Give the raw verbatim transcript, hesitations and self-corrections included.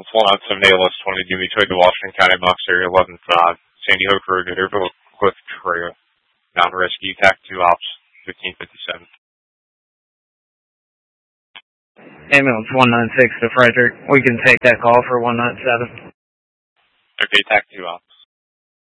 It's one oh seven A L S twenty, Jimmy Troy to Washington County, Box Area eleven five, Sandy Hook Road, Ederville Cliff Trail. Mountain Rescue, T A C two Ops, fifteen fifty-seven. Ambulance one nine six to Frederick. We can take that call for one nine seven. Okay, T A C two Ops.